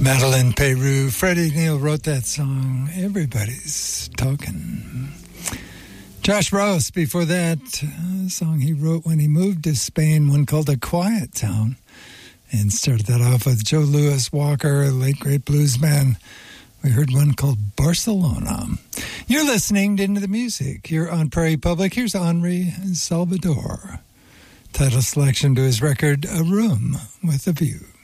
Madeleine Peyrou. Freddie Neal wrote that song, Everybody's Talking. Josh Ross, before that, a song he wrote when he moved to Spain, one called A Quiet Town. And started that off with Joe Louis Walker, late great bluesman. We heard one called Barcelona. You're listening to Into the Music here on Prairie Public. Here's Henri Salvador. Title selection to his record, A Room with a View.